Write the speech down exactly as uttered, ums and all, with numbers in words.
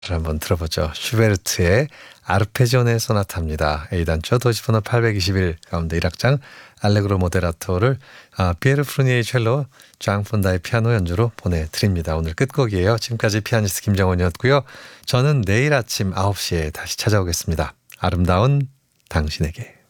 한번 들어보죠. 슈베르트의 아르페지오네 소나타입니다. A단조 도시번호 팔백이십일 가운데 일 악장 알레그로 모데라토를 아, 피에르 프루니에의 첼로, 장 폰다의 피아노 연주로 보내드립니다. 오늘 끝곡이에요. 지금까지 피아니스트 김정원이었고요. 저는 내일 아침 아홉 시에 다시 찾아오겠습니다. 아름다운 당신에게.